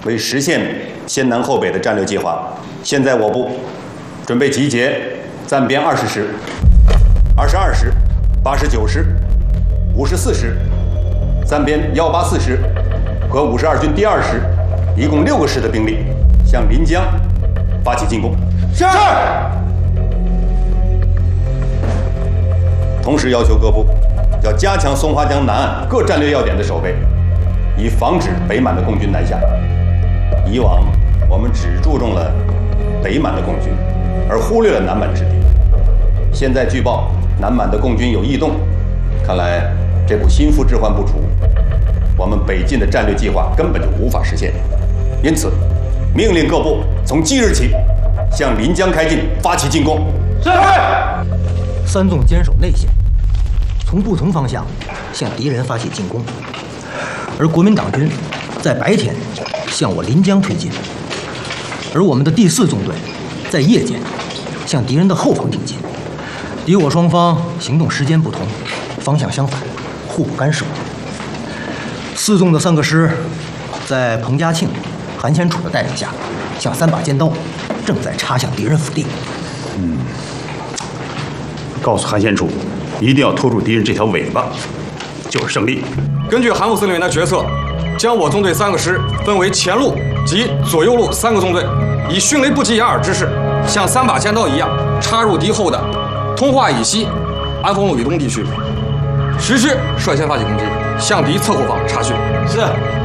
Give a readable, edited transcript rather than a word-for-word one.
为实现先南后北的战略计划，现在我部准备集结暂编20师、22师、89师、54师，暂编184师和52军第2师，一共6个师的兵力，向临江发起进攻。 是。 同时要求各部要加强松花江南岸各战略要点的守备，以防止北满的共军南下。以往我们只注重了北满的共军，而忽略了南满之敌。现在据报南满的共军有异动，看来这股心腹之患不除，我们北进的战略计划根本就无法实现。因此，命令各部从即日起向临江开进，发起进攻。 是。 三纵坚守内线，从不同方向向敌人发起进攻，而国民党军在白天向我临江推进，而我们的第4纵队在夜间向敌人的后方挺进。敌我双方行动时间不同，方向相反，互不干涉。4纵的3个师在彭家庆、韩先楚的带领下，像3把尖刀，正在插向敌人腹地。 告诉韩先楚，一定要拖住敌人这条尾巴，就是胜利。 根据韩副司令员的决策，将我纵队3个师分为前路及左右路3个纵队，以迅雷不及掩耳之势，像3把尖刀一样插入敌后的通化以西、安丰路以东地区。10师率先发起攻击，向敌侧后方查询。 是。